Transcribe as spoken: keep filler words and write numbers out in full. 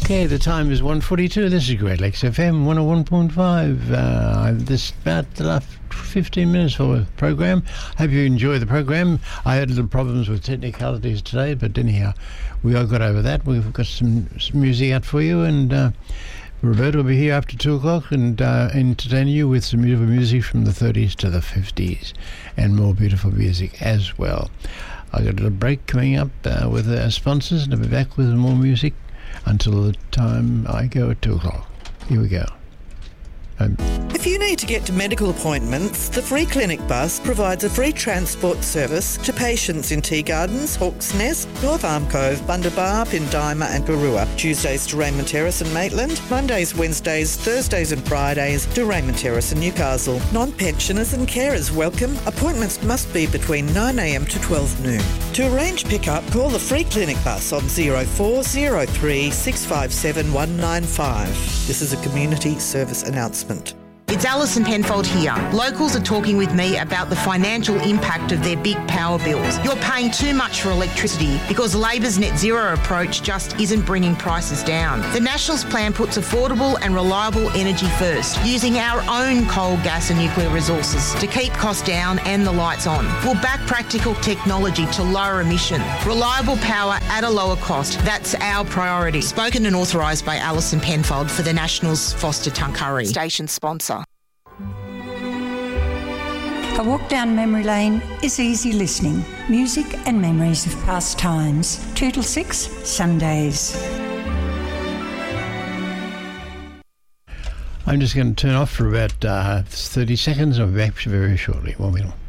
Okay, the time is one forty-two. This is Great Lakes F M one oh one point five. Uh, this about the last fifteen minutes for the program. Hope you enjoy the program. I had little problems with technicalities today, but anyhow, we all got over that. We've got some, some music out for you, and uh, Roberta will be here after two o'clock and uh, entertain you with some beautiful music from the thirties to the fifties, and more beautiful music as well. I got a little break coming up uh, with our sponsors, and I'll be back with more music until the time I go at two o'clock. Here we go. Um, If you need to get to medical appointments, the Free Clinic Bus provides a free transport service to patients in Tea Gardens, Hawk's Nest, North Arm Cove, Bundabar, Pindima and Garua. Tuesdays to Raymond Terrace and Maitland. Mondays, Wednesdays, Thursdays and Fridays to Raymond Terrace and Newcastle. Non-pensioners and carers welcome. Appointments must be between nine a m to twelve noon. To arrange pickup, call the Free Clinic Bus on zero four zero three six five seven one nine five. This is a community service announcement. It's Alison Penfold here. Locals are talking with me about the financial impact of their big power bills. You're paying too much for electricity because Labor's net zero approach just isn't bringing prices down. The Nationals plan puts affordable and reliable energy first, using our own coal, gas and nuclear resources to keep costs down and the lights on. We'll back practical technology to lower emission. Reliable power at a lower cost. That's our priority. Spoken and authorised by Alison Penfold for the Nationals Foster Tuncurry. Station sponsor. A walk down memory lane is easy listening. Music and memories of past times. Two till six, Sundays. I'm just going to turn off for about uh, thirty seconds. I'll be back very shortly. One minute.